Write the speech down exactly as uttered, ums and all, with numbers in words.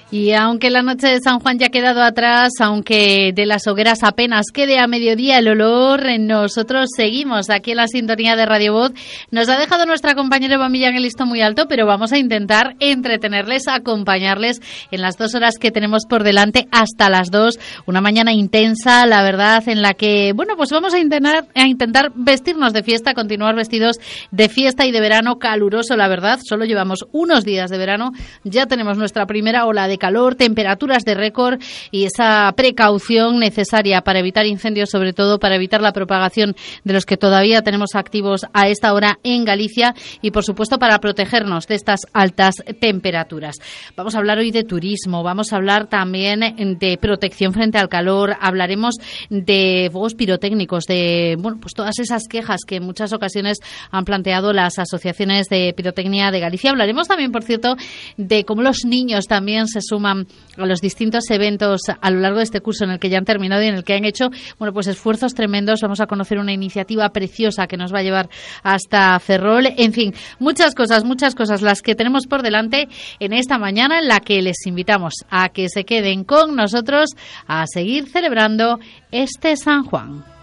Y aunque la noche de San Juan ya ha quedado atrás, aunque de las hogueras apenas quede a mediodía el olor, nosotros seguimos aquí en la sintonía de Radio Voz. Nos ha dejado nuestra compañera Eva Millán el listón muy alto, pero vamos a intentar entretenerles, acompañarles en las dos horas que tenemos por delante hasta las dos. Una mañana intensa, la verdad, en la que, bueno, pues vamos a intentar, a intentar vestirnos de fiesta, continuar vestidos de fiesta y de verano caluroso, la verdad. Solo llevamos unos días de verano, ya tenemos nuestra primera ola de calor, temperaturas de récord y esa precaución necesaria para evitar incendios, sobre todo para evitar la propagación de los que todavía tenemos activos a esta hora en Galicia y, por supuesto, para protegernos de estas altas temperaturas. Vamos a hablar hoy de turismo, vamos a hablar también de protección frente al calor, hablaremos de fuegos pirotécnicos, de bueno, pues todas esas quejas que en muchas ocasiones han planteado las asociaciones de pirotecnia de Galicia. Hablaremos también, por cierto, de cómo los niños también se suman a los distintos eventos a lo largo de este curso en el que ya han terminado y en el que han hecho bueno pues esfuerzos tremendos. Vamos a conocer una iniciativa preciosa que nos va a llevar hasta Ferrol. En fin, muchas cosas, muchas cosas las que tenemos por delante en esta mañana, en la que les invitamos a que se queden con nosotros a seguir celebrando este San Juan.